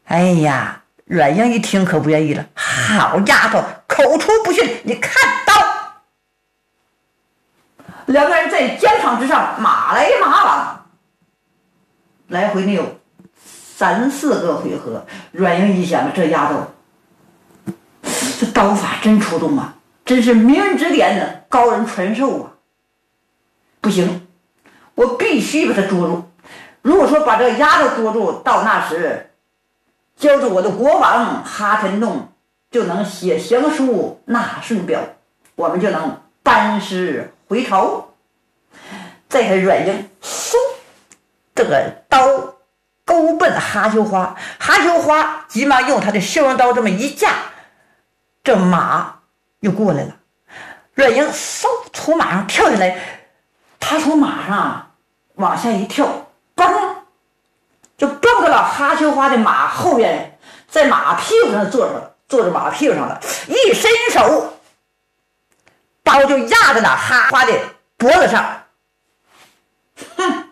哎呀，阮英一听可不愿意了，好丫头，口出不逊，你看刀！两个人在疆场之上马来马往，来回能有3、4个回合。阮英一想，这丫头这刀法真出众啊，真是名人指点呢，高人传授啊！不行，我必须把她捉住。如果说把这个丫头捉住，到那时交着我的国王哈天洞就能写降书纳圣表，我们就能班师回朝。再看阮英，嗖，这个刀勾奔哈秋花，哈秋花急忙用他的绣绒刀这么一架，这马又过来了。阮英嗖从马上跳下来，他从马上往下一跳，嘣，就蹦到了哈秋花的马后边，在马屁股上坐着马屁股上了，一伸手，刀就压在了哈花的脖子上。哼，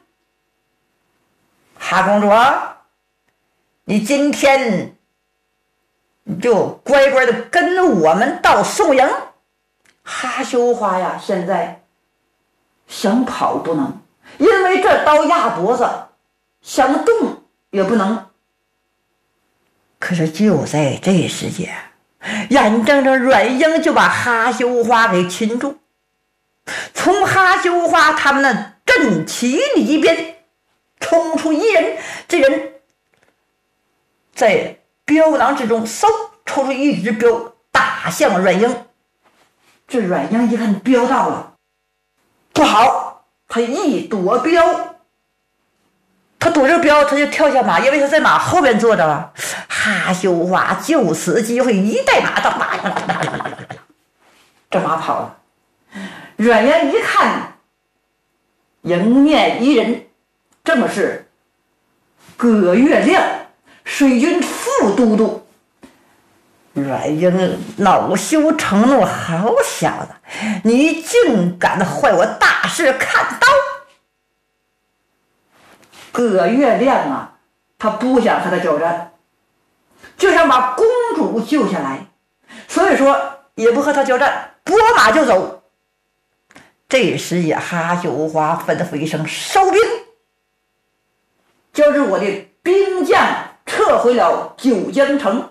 哈公主，你今天你就乖乖的跟我们到宋营。哈秋花呀，现在想跑不能，因为这刀压脖子，想动也不能。可是就在这时间，眼睁睁阮英就把哈秋花给擒住，从哈秋花他们那阵旗里边冲出一人，这人在镖囊之中嗖抽出一支镖，打向阮英。这阮英一看镖到了，不好，他一躲镖，他躲着镖，他就跳下马，因为他在马后边坐着了。哈秋花就此机会一带马到，这马跑了。阮英一看迎面一人，正是葛月亮，水军副都督。阮英恼羞成怒，好小子，你竟敢坏我大事，看刀！葛月亮啊，他不想和他交战，就想把公主救下来，所以说也不和他交战，拨马就走。这时也哈秋花吩咐一声收兵，就是我的兵将撤回了九江城。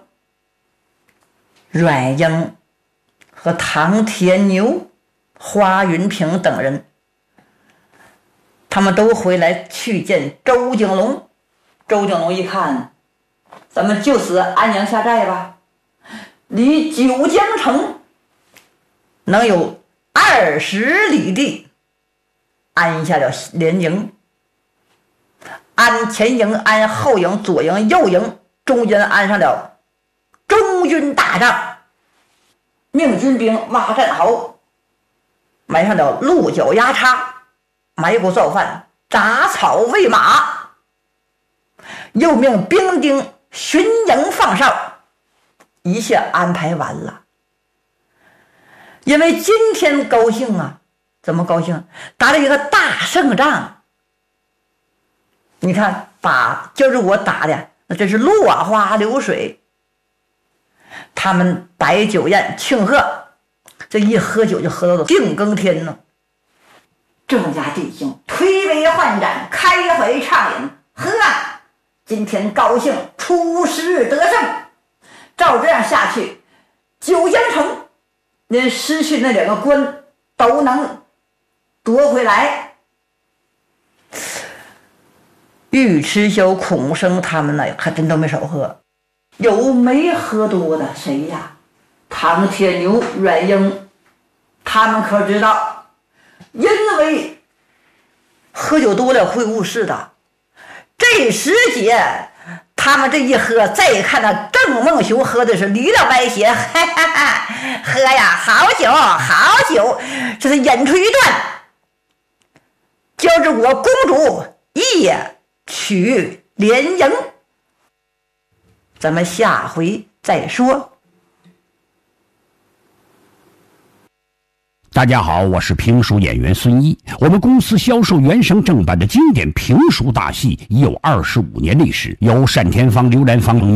阮英和唐天牛、花云平等人，他们都回来去见周景龙。周景龙一看，咱们就此安营下寨吧，离九江城能有20里地，安下了连营，安前营、安后营、左营、右营，中间安上了中军大帐，命军兵挖战壕，埋上了鹿角压叉，埋锅造饭，杂草喂马，又命兵丁巡营放哨，一切安排完了。因为今天高兴啊，怎么高兴？打了一个大胜仗。你看，把就是我打的，那真是落花流水。他们摆酒宴庆贺，这一喝酒就喝到了定更天呢。郑家弟兄推杯换盏，开怀畅饮，喝啊！今天高兴，出师得胜。照这样下去，九江城连失去那2个官都能夺回来。尉迟修、孔生他们呢，还真都没少喝。有没喝多的谁呀？唐铁牛、阮英，他们可知道，因为喝酒多了会误事的。这时节，他们这一喝，再看那郑梦雄喝的是离了歪斜，哈哈哈，喝呀，好酒好酒，这是演出一段，就是我公主一曲连营。咱们下回再说。 大家好，我是评书演员孙一。我们公司销售原声正版的经典评书大戏已有25年历史，由单田芳、刘兰芳